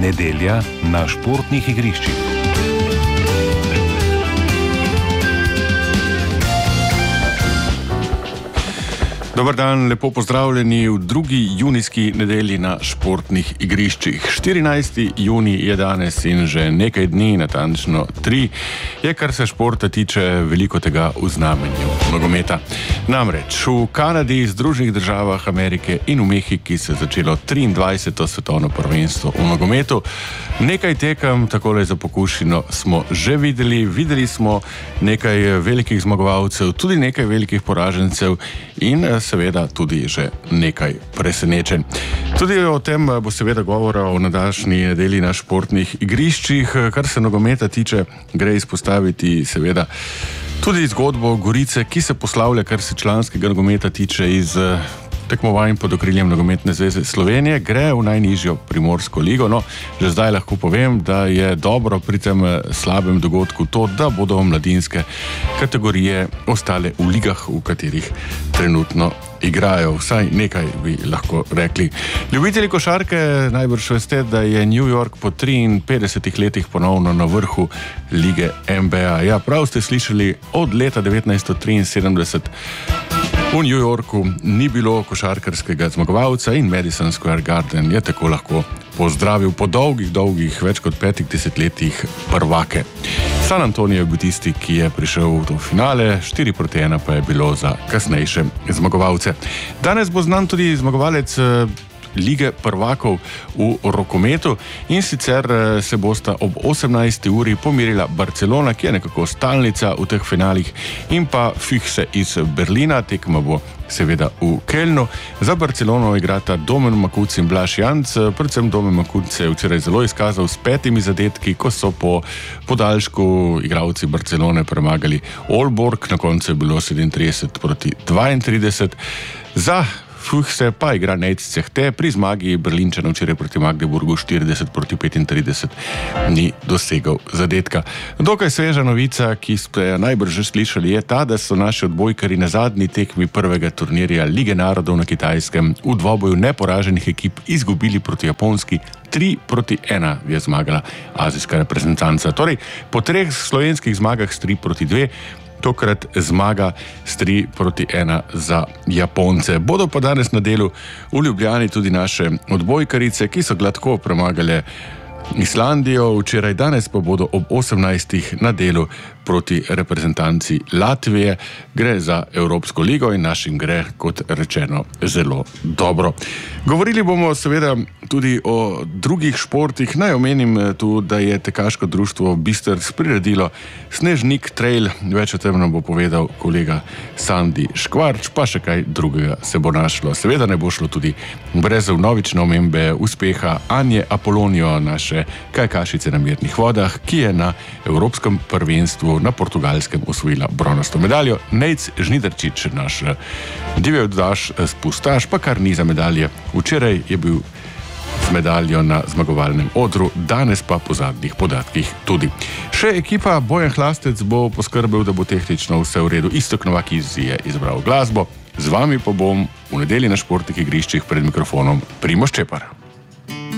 Nedelja na športnih igriščih. Dobar dan, lepo pozdravljeni v drugi junijski nedelji na športnih igriščih. 14. junij je danes in že nekaj dni, natančno 3, je, kar se športa tiče, veliko tega v znamenju nogometa. Namreč v Kanadi, Združenih državah Amerike in v Mehiki se je začelo 23. svetovno prvenstvo v nogometu. Nekaj tekem, takole za pokušino, smo že videli. Videli smo nekaj velikih zmagovalcev, tudi nekaj velikih poražencev in seveda tudi že nekaj presenečenj. Tudi o tem bo seveda govora o nadaljšnji nedelji na športnih igriščih. Kar se nogometa tiče, gre izpostaviti seveda tudi zgodbo Gorice, ki se poslavlja, kar se članskega nogometa tiče, iz tekmovanj pod okriljem Nogometne zveze Slovenije. Gre v najnižjo primorsko ligo. No, že zdaj lahko povem, da je dobro pri tem slabem dogodku to, da bodo mladinske kategorije ostale v ligah, v katerih trenutno igrajo. Vsaj nekaj bi lahko rekli. Ljubitelji košarke najbrž veste, da je New York po 53 letih ponovno na vrhu lige NBA. Ja, prav ste slišali, od leta 1973 v New Yorku ni bilo košarkarskega zmagovalca in Madison Square Garden je tako lahko pozdravil po dolgih, več kot 5 desetletjih prvake. San Antonio je bil tisti, ki je prišel do finale, 4-1 pa je bilo za kasnejše zmagovalce. Danes bo znan tudi zmagovalec lige prvakov v rokometu in sicer se bosta ob 18. uri pomirila Barcelona, ki je nekako stalnica v teh finalih, in pa Füchse iz Berlina. Tekma bo seveda v Kölnu. Za Barcelono igrata Domen Makuc in Blaž Janc. Predvsem Domen Makuc se je včeraj zelo izkazal s 5 zadetki, ko so po podaljšku igralci Barcelone premagali Aalborg. Na koncu je bilo 37-32. Za Füchse pa igra Nejc Cehte. Pri zmagi Berlinčanov včeraj proti Magdeburgu 40-35 ni dosegel zadetka. Dokaj sveža novica, ki ste najbrž že slišali, je ta, da so naši odbojkari na zadnji tekmi prvega turnirja Lige narodov na Kitajskem v dvoboju neporaženih ekip izgubili proti Japonski. 3-1 je zmagala azijska reprezentanca. Torej, po 3 slovenskih zmagah s 3-2, tokrat zmaga s 3-1 za Japonce. Bodo pa danes na delu v Ljubljani tudi naše odbojkarice, ki so gladko premagale Islandijo včeraj. Danes pa bodo ob 18. na delu proti reprezentanci Latvije. Gre za Evropsko ligo in našim gre, kot rečeno, zelo dobro. Govorili bomo seveda tudi o drugih športih. Naj omenim tu, da je tekaško društvo Bisters priredilo Snežnik trail. Več o tem nam bo povedal kolega Sandi Škvarč, pa še kaj drugega se bo našlo. Seveda ne bo šlo tudi brez vnovične omembe uspeha Anje Apolonio, naše kajakašice na mirnih vodah, ki je na Evropskem prvenstvu na Portugalskem osvojila bronasto medaljo. Nejc Žnidarčič, naš divjadaš, spustaš, pa kar niza medalje. Včeraj je bil z medaljo na zmagovalnem odru, danes pa po zadnjih podatkih tudi. Še ekipa Bojan Hlastec bo poskrbel, da bo tehnično vse v redu. Iztok Novak je izbral glasbo. Z vami pa bom v nedelji na športnih igriščih pred mikrofonom Primož Čepar.